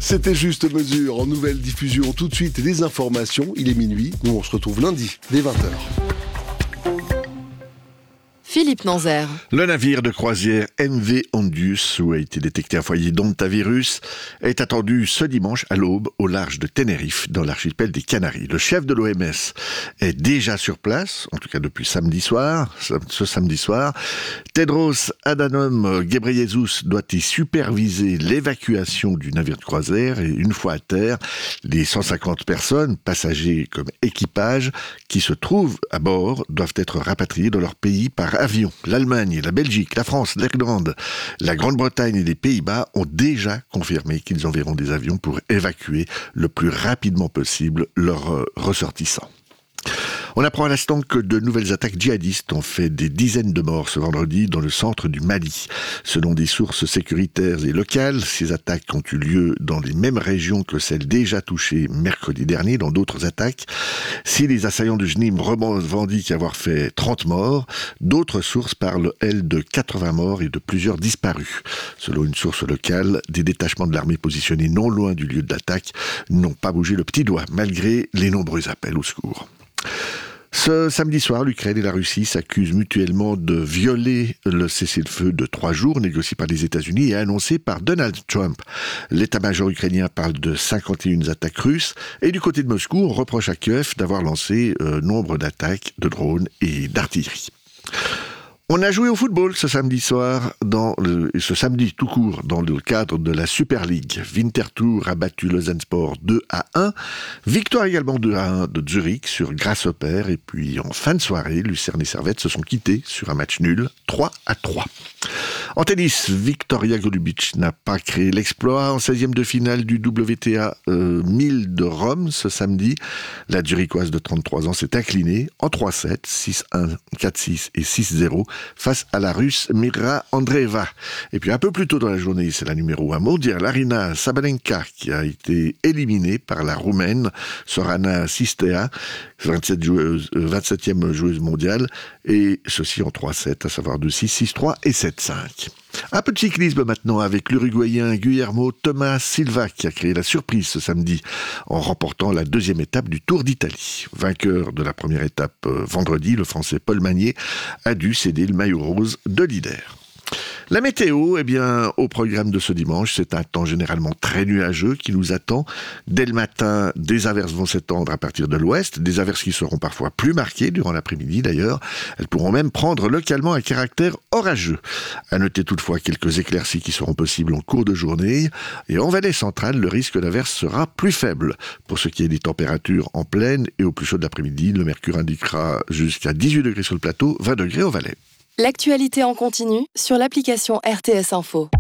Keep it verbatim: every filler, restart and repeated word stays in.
C'était Juste Mesure en nouvelle diffusion. Tout de suite, les informations. Il est minuit. Nous, on se retrouve lundi, dès vingt heures. Philippe Nanzer. Le navire de croisière M V Ondius, où a été détecté un foyer d'hantavirus, est attendu ce dimanche à l'aube au large de Tenerife, dans l'archipel des Canaries. Le chef de l'O M S est déjà sur place, en tout cas depuis samedi soir, ce samedi soir. Tedros Adhanom Ghebreyesus doit y superviser l'évacuation du navire de croisière et une fois à terre, les cent cinquante personnes, passagers comme équipage, qui se trouvent à bord, doivent être rapatriées dans leur pays par avion. L'Allemagne, la Belgique, la France, l'Irlande, la Grande-Bretagne et les Pays-Bas ont déjà confirmé qu'ils enverront des avions pour évacuer le plus rapidement possible leurs ressortissants. On apprend à l'instant que de nouvelles attaques djihadistes ont fait des dizaines de morts ce vendredi dans le centre du Mali. Selon des sources sécuritaires et locales, ces attaques ont eu lieu dans les mêmes régions que celles déjà touchées mercredi dernier dans d'autres attaques. Si les assaillants du Jnim revendiquent avoir fait trente morts, d'autres sources parlent, elles, de quatre-vingts morts et de plusieurs disparus. Selon une source locale, des détachements de l'armée positionnés non loin du lieu de l'attaque n'ont pas bougé le petit doigt, malgré les nombreux appels au secours. Ce samedi soir, l'Ukraine et la Russie s'accusent mutuellement de violer le cessez-le-feu de trois jours négocié par les États-Unis et annoncé par Donald Trump. L'état-major ukrainien parle de cinquante et une attaques russes et du côté de Moscou, on reproche à Kiev d'avoir lancé euh, nombre d'attaques de drones et d'artillerie. On a joué au football ce samedi soir, dans le, ce samedi tout court, dans le cadre de la Super League. Winterthur a battu Lausanne-Sport deux à un. Victoire également deux à un de Zurich sur Grasshopper. Et puis en fin de soirée, Lucerne et Servette se sont quittés sur un match nul, trois à trois. En tennis, Victoria Golubic n'a pas créé l'exploit en seizième de finale du W T A euh, mille de Rome ce samedi. La Zurichoise de trente-trois ans s'est inclinée en trois sept, six un, quatre six et six zéro face à la Russe Mira Andreeva. Et puis un peu plus tôt dans la journée, c'est la numéro un mondiale, Arina Sabalenka, qui a été éliminée par la Roumaine Sorana Sistea, vingt-sept joueuse, vingt-septième joueuse mondiale, et ceci en trois sept, à savoir deux six, six trois et sept cinq. Un peu de cyclisme maintenant avec l'Uruguayen Guillermo Thomas Silva qui a créé la surprise ce samedi en remportant la deuxième étape du Tour d'Italie. Vainqueur de la première étape euh, vendredi, le Français Paul Magnier a dû céder le maillot rose de leader. La météo, eh bien, au programme de ce dimanche, c'est un temps généralement très nuageux qui nous attend. Dès le matin, des averses vont s'étendre à partir de l'ouest, des averses qui seront parfois plus marquées durant l'après-midi d'ailleurs. Elles pourront même prendre localement un caractère orageux. À noter toutefois quelques éclaircies qui seront possibles en cours de journée. Et en vallée centrale, le risque d'averse sera plus faible. Pour ce qui est des températures en plaine et au plus chaud de l'après-midi, le mercure indiquera jusqu'à dix-huit degrés sur le plateau, vingt degrés au Valais. L'actualité en continu sur l'application R T S Info.